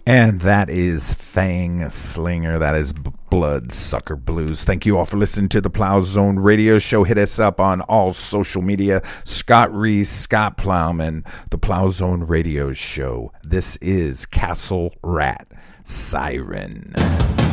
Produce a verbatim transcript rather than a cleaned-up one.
And that is Fang Slinger. That is Bloodsucker Blues. Thank you all for listening to the Plow Zone Radio Show. Hit us up on all social media. Scott Reese, Scott Plowman, the Plow Zone Radio Show. This is Castle Rat Siren.